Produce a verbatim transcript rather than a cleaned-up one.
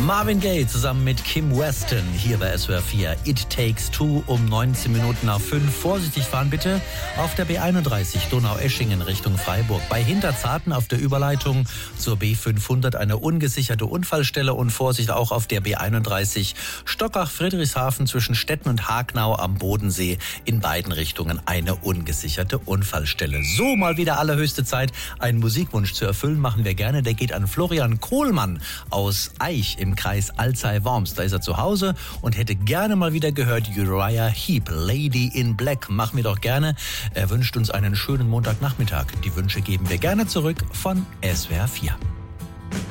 Marvin Gaye zusammen mit Kim Weston hier bei S W R vier. It Takes Two um neunzehn Minuten nach fünf. Vorsichtig fahren bitte auf der B einunddreißig Donaueschingen Richtung Freiburg. Bei Hinterzarten auf der Überleitung zur B fünfhundert eine ungesicherte Unfallstelle und Vorsicht auch auf der B einunddreißig Stockach-Friedrichshafen zwischen Stetten und Hagnau am Bodensee in beiden Richtungen eine ungesicherte Unfallstelle. So, mal wieder allerhöchste Zeit, einen Musikwunsch zu erfüllen, machen wir gerne. Der geht an Florian Kohlmann aus Eich im Kreis Alzey-Worms. Da ist er zu Hause und hätte gerne mal wieder gehört Uriah Heep, Lady in Black. Machen wir doch gerne. Er wünscht uns einen schönen Montagnachmittag. Die Wünsche geben wir gerne zurück von S W R vier.